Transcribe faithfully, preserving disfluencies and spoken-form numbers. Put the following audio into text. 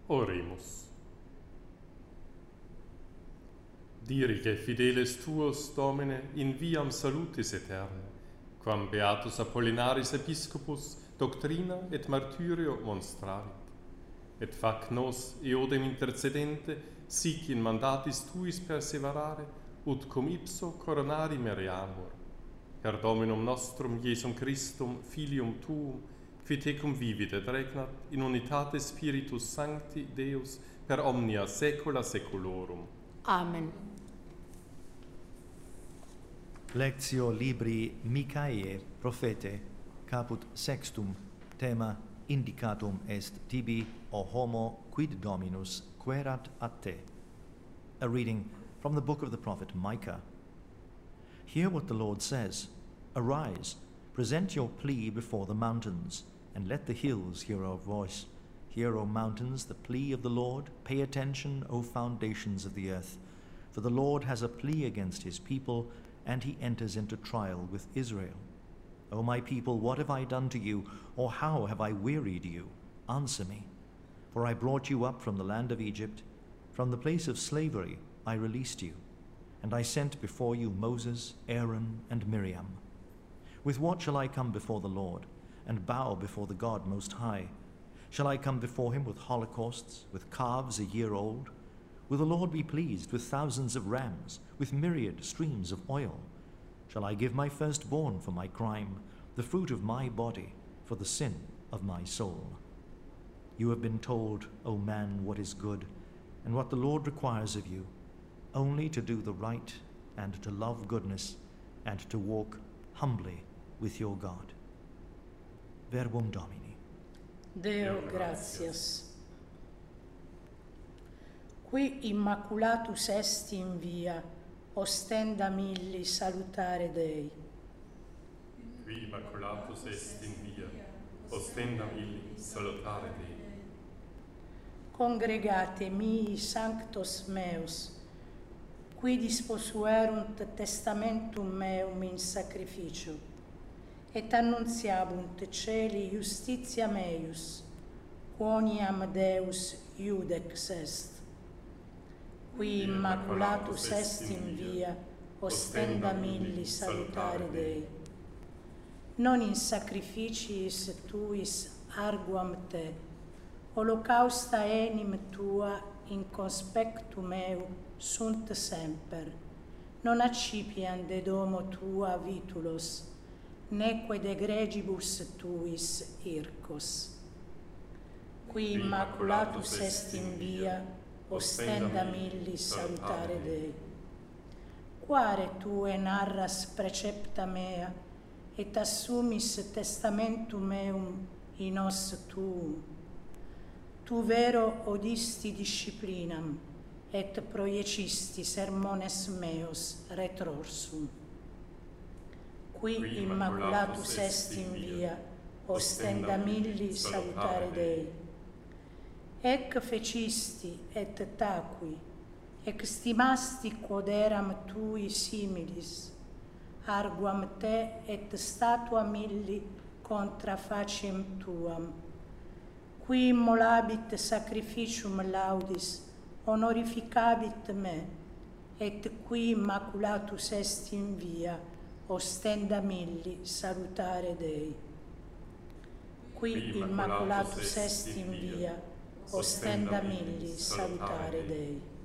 Oremus. Dirige fideles tuos, Domine, in viam salutis aeterne, quam beatus Apollinaris episcopus doctrina et martyrio monstravit, et fac nos eodem intercedente sic in mandatis tuis perseverare, ut cum ipso coronari meriamur, per Dominum nostrum Iesum Christum, Filium tuum, qui tecum vivit et regnat in unitate Spiritus Sancti Deus per omnia saecula saeculorum. Amen. Lectio libri Micae prophete, caput sextum, tema indicatum est tibi, o homo, quid Dominus querat a te. A reading from the book of the prophet Micah. Hear what the Lord says. Arise, present your plea before the mountains, and let the hills hear our voice. Hear, O mountains, the plea of the Lord. Pay attention, O foundations of the earth. For the Lord has a plea against his people, and he enters into trial with Israel. O my people, what have I done to you, or how have I wearied you? Answer me. For I brought you up from the land of Egypt. From the place of slavery I released you, and I sent before you Moses, Aaron, and Miriam. With what shall I come before the Lord, and bow before the God Most High? Shall I come before him with holocausts, with calves a year old? Will the Lord be pleased with thousands of rams, with myriad streams of oil? Shall I give my firstborn for my crime, the fruit of my body for the sin of my soul? You have been told, O man, what is good, and what the Lord requires of you, only to do the right, and to love goodness, and to walk humbly with your God. Verbum Domini. Deo gratias. Qui immaculatus est in via, ostenda milli salutare Dei. Qui immaculatus est in via, ostenda milli salutare Dei. Congregate mihi sanctos meus, qui disposuerunt testamentum meum in sacrificio, et annuntiabunt celi justitia meius, quoniam Deus iudex est. Qui immaculatus est in via, ostenda milli salutare Dei. Non in sacrificiis tuis arguam te, holocausta enim tua in conspectu meu sunt semper, non accipiam de domo tua vitulos, neque de gregibus tuis ircos. Qui immaculatus est in via, ostenda milli salutare Dei. Quare tue narras precepta mea, et assumis testamentum meum in os tuum. Tu vero odisti disciplinam, et proiecisti sermones meos retrorsum. Qui immaculatus est in via, ostenda milli salutare Dei. Ec fecisti et taqui, extimasti quod eram tui similis, arguam te et statua milli contra faciem tuam. Qui immolabit sacrificium laudis, honorificabit me, et qui immaculatus est in via, ostenda milli salutare Dei. Qui immaculatus est in via, ostenda milli salutare Dei.